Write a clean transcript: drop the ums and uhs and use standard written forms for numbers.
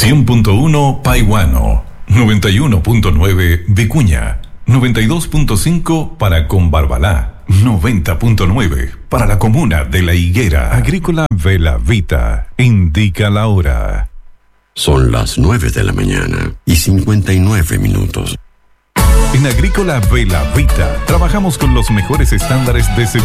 100.1 Paihuano, 91.9 Vicuña, 92.5 para Combarbalá, 90.9 para la comuna de La Higuera. Agrícola Bella Vita indica la hora. Son las 9:59 En Agrícola Bella Vita trabajamos con los mejores estándares de seguridad